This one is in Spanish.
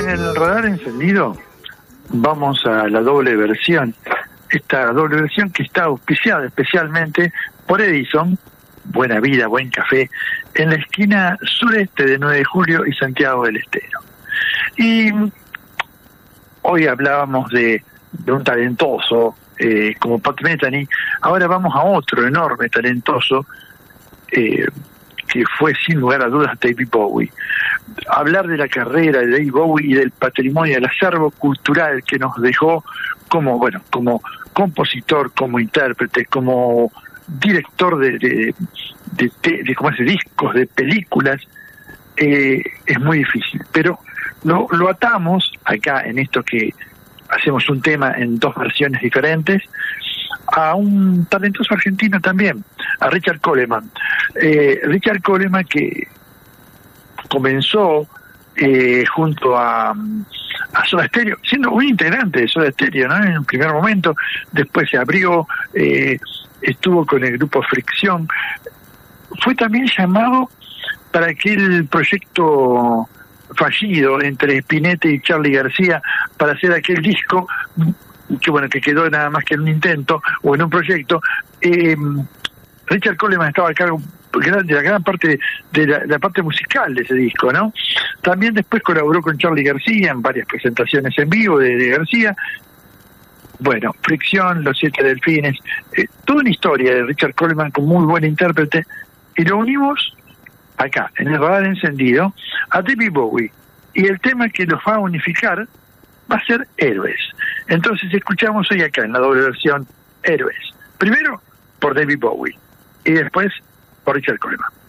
en el radar encendido vamos a la doble versión. Esta doble versión que está auspiciada especialmente por Edison, Buena Vida, Buen Café, en la esquina sureste de 9 de Julio y Santiago del Estero. Y hoy hablábamos de un talentoso como Pat Metheny. Ahora vamos a otro enorme talentoso que fue sin lugar a dudas David Bowie. Hablar de la carrera de David Bowie y del patrimonio, del acervo cultural que nos dejó como compositor, como intérprete, como director de discos, de películas, es muy difícil. Pero lo atamos acá en esto que hacemos un tema en dos versiones diferentes, a un talentoso argentino también, a Richard Coleman. Richard Coleman, que comenzó junto a Soda Stereo, siendo un integrante de Soda Stereo, ¿no? En un primer momento, después se abrió, estuvo con el grupo Fricción. Fue también llamado para aquel proyecto fallido entre Spinetta y Charly García para hacer aquel disco que quedó nada más que en un intento o en un proyecto. Richard Coleman estaba a cargo de la gran parte de la parte musical de ese disco, ¿no? También después colaboró con Charly García en varias presentaciones en vivo de García. Bueno, Fricción, Los Siete Delfines, toda una historia de Richard Coleman con muy buen intérprete, y lo unimos acá, en el radar encendido, a David Bowie, y el tema que los va a unificar va a ser Héroes. Entonces escuchamos hoy acá en la doble versión Héroes, primero por David Bowie y después por Richard Coleman.